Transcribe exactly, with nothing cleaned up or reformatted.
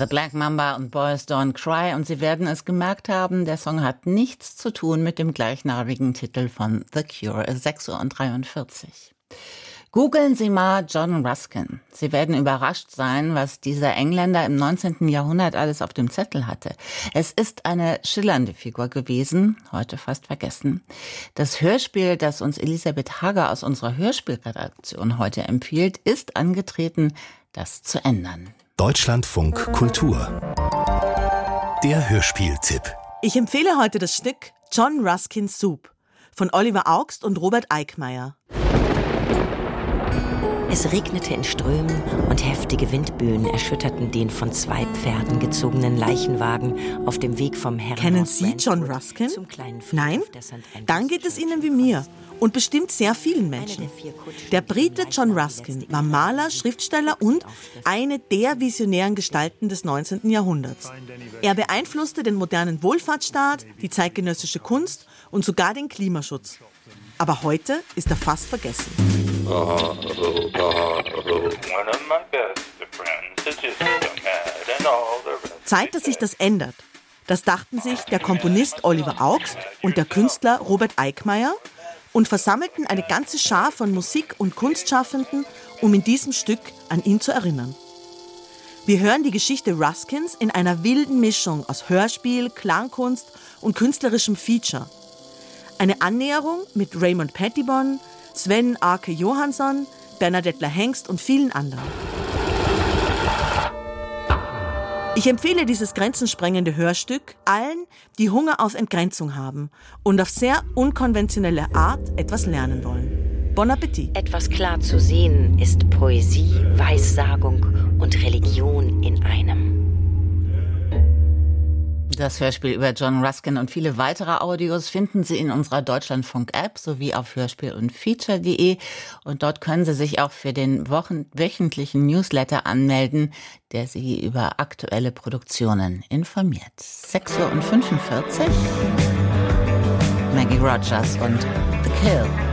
The Black Mamba und Boys Don't Cry, und Sie werden es gemerkt haben, der Song hat nichts zu tun mit dem gleichnamigen Titel von The Cure. sechs Uhr dreiundvierzig. Googeln Sie mal John Ruskin. Sie werden überrascht sein, was dieser Engländer im neunzehnten Jahrhundert alles auf dem Zettel hatte. Es ist eine schillernde Figur gewesen, heute fast vergessen. Das Hörspiel, das uns Elisabeth Hager aus unserer Hörspielredaktion heute empfiehlt, ist angetreten, das zu ändern. Deutschlandfunk Kultur. Der Hörspieltipp. Ich empfehle heute das Stück John Ruskins Soup von Oliver Augst und Robert Eickmeyer. Es regnete in Strömen und heftige Windböen erschütterten den von zwei Pferden gezogenen Leichenwagen auf dem Weg vom Herrenhaus. Kennen Sie John Ruskin? Nein? Dann geht es Ihnen wie mir und bestimmt sehr vielen Menschen. Der Brite John Ruskin war Maler, Schriftsteller und eine der visionären Gestalten des neunzehnten Jahrhunderts. Er beeinflusste den modernen Wohlfahrtsstaat, die zeitgenössische Kunst und sogar den Klimaschutz. Aber heute ist er fast vergessen. Zeit, dass sich das ändert. Das dachten sich der Komponist Oliver Augst und der Künstler Robert Eickmeyer und versammelten eine ganze Schar von Musik- und Kunstschaffenden, um in diesem Stück an ihn zu erinnern. Wir hören die Geschichte Ruskins in einer wilden Mischung aus Hörspiel, Klangkunst und künstlerischem Feature. Eine Annäherung mit Raymond Pettibon, Sven Ake Johansson, Bernadette Hengst und vielen anderen. Ich empfehle dieses grenzensprengende Hörstück allen, die Hunger auf Entgrenzung haben und auf sehr unkonventionelle Art etwas lernen wollen. Bon Appetit! Etwas klar zu sehen ist Poesie, Weissagung und Religion in einem. Das Hörspiel über John Ruskin und viele weitere Audios finden Sie in unserer Deutschlandfunk-App sowie auf hörspiel und feature punkt de. Und dort können Sie sich auch für den wochen- wöchentlichen Newsletter anmelden, der Sie über aktuelle Produktionen informiert. sechs Uhr fünfundvierzig. Maggie Rogers und The Kill.